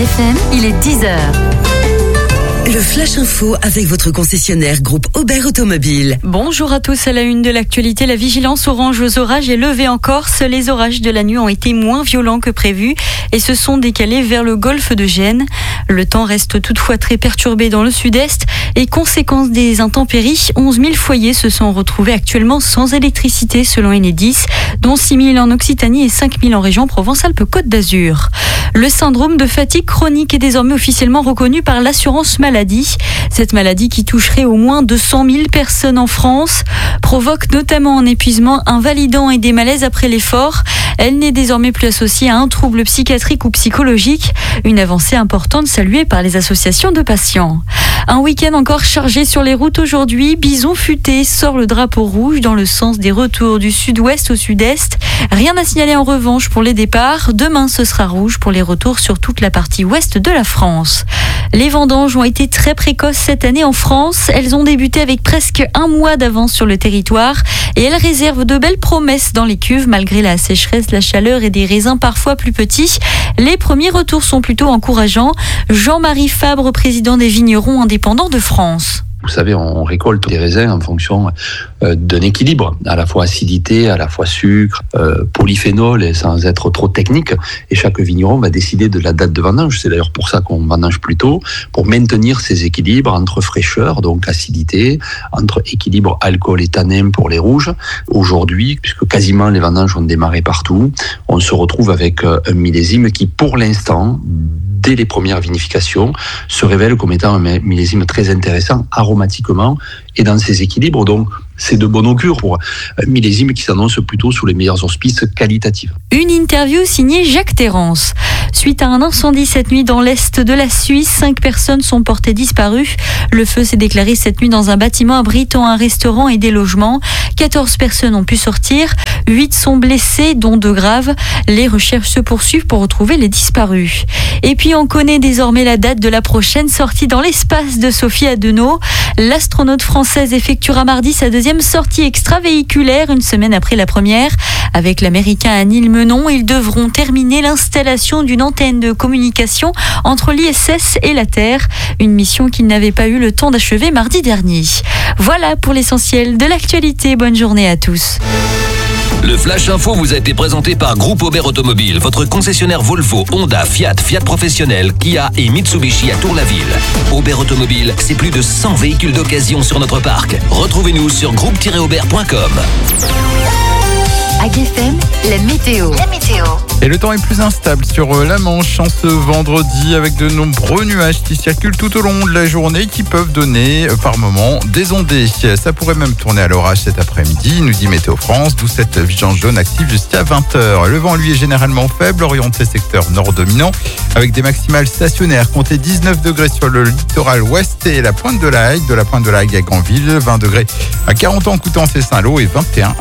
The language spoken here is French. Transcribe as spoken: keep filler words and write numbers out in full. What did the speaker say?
F M, il est dix heures. Le Flash Info avec votre concessionnaire groupe Aubert Automobile. Bonjour à tous, à la une de l'actualité, la vigilance orange aux orages est levée en Corse. Les orages de la nuit ont été moins violents que prévu et se sont décalés vers le golfe de Gênes. Le temps reste toutefois très perturbé dans le sud-est et conséquence des intempéries, onze mille foyers se sont retrouvés actuellement sans électricité selon Enedis, dont six mille en Occitanie et cinq mille en région Provence-Alpes-Côte d'Azur. Le syndrome de fatigue chronique est désormais officiellement reconnu par l'assurance maladie. Cette maladie, qui toucherait au moins deux cent mille personnes en France, provoque notamment un épuisement invalidant et des malaises après l'effort. Elle n'est désormais plus associée à un trouble psychiatrique ou psychologique, une avancée importante saluée par les associations de patients. Un week-end encore chargé sur les routes aujourd'hui. Bison Futé sort le drapeau rouge dans le sens des retours du sud-ouest au sud-est. Rien à signaler en revanche pour les départs. Demain, ce sera rouge pour les retours sur toute la partie ouest de la France. Les vendanges ont été très précoces cette année en France. Elles ont débuté avec presque un mois d'avance sur le territoire et elles réservent de belles promesses dans les cuves malgré la sécheresse, la chaleur et des raisins parfois plus petits. Les premiers retours sont plutôt encourageants. Jean-Marie Fabre, président des vignerons indépendants de France. Vous savez, on récolte des raisins en fonction euh, d'un équilibre, à la fois acidité, à la fois sucre, euh, polyphénol, et sans être trop technique. Et chaque vigneron va décider de la date de vendange. C'est d'ailleurs pour ça qu'on vendange plus tôt, pour maintenir ces équilibres entre fraîcheur, donc acidité, entre équilibre alcool et tanin pour les rouges. Aujourd'hui, puisque quasiment les vendanges ont démarré partout, on se retrouve avec un millésime qui, pour l'instant, dès les premières vinifications, se révèle comme étant un millésime très intéressant aromatiquement et dans ses équilibres. Donc, c'est de bon augure pour un millésime qui s'annonce plutôt sous les meilleurs auspices qualitatifs. Une interview signée Jacques Terrance. Suite à un incendie cette nuit dans l'est de la Suisse, cinq personnes sont portées disparues. Le feu s'est déclaré cette nuit dans un bâtiment abritant un restaurant et des logements. quatorze personnes ont pu sortir, huit sont blessées, dont deux graves. Les recherches se poursuivent pour retrouver les disparus. Et puis on connaît désormais la date de la prochaine sortie dans l'espace de Sophie Adenau. L'astronaute française effectuera mardi sa deuxième sortie extravéhiculaire, une semaine après la première. Avec l'américain Anil Menon, ils devront terminer l'installation d'une antenne de communication entre l'I S S et la Terre, une mission qu'ils n'avaient pas eu le temps d'achever mardi dernier. Voilà pour l'essentiel de l'actualité. Bonne journée à tous. Le Flash Info vous a été présenté par Groupe Aubert Automobile, votre concessionnaire Volvo, Honda, Fiat, Fiat Professionnel, Kia et Mitsubishi à Tour-la-Ville. Aubert Automobile, c'est plus de cent véhicules d'occasion sur notre parc. Retrouvez-nous sur groupe tiret aubert point com. A G F M, la météo. La météo. Et le temps est plus instable sur la Manche en ce vendredi avec de nombreux nuages qui circulent tout au long de la journée qui peuvent donner par moments des ondées. Ça pourrait même tourner à l'orage cet après-midi, nous dit Météo France, d'où cette vigilance jaune active jusqu'à vingt heures. Le vent, lui, est généralement faible, orienté secteur nord dominant, avec des maximales stationnaires. Comptez dix-neuf degrés sur le littoral ouest et la pointe de la Hague, de la pointe de la Hague à Granville, vingt degrés à quarante ans, Coutances et Saint-Lô et vingt et un